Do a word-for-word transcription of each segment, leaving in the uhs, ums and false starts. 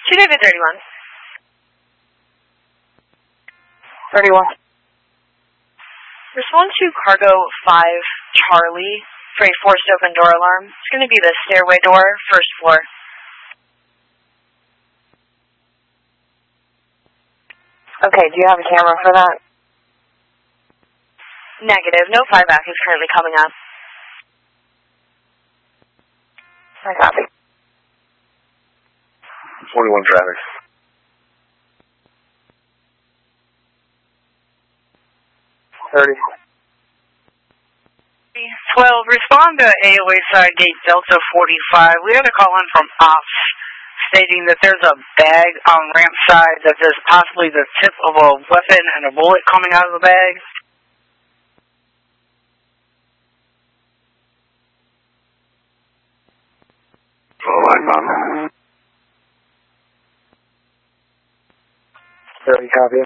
two David thirty-one. thirty-one. Respond to Cargo five Charlie for a forced open door alarm. It's going to be the stairway door, first floor. Okay, do you have a camera for that? Negative. No flyback is currently coming up. I copy. forty-one traffic. thirty. twelve, respond to A O A side gate Delta forty-five. We had a call in from Ops stating that there's a bag on ramp side that there's possibly the tip of a weapon and a bullet coming out of the bag. Oh, my mom. thirty, copy.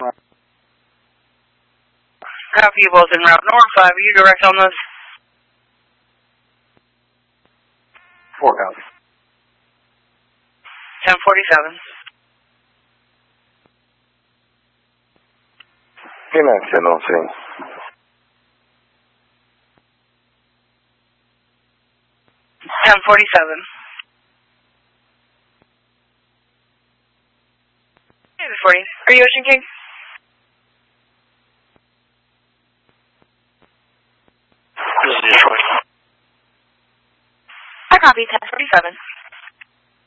Copy, you both in route north. five, are you direct on this? four, copy. ten forty-seven. Good night, ten oh six. ten forty-seven. David forty. Are you Ocean King? This is Detroit. I copy ten forty-seven.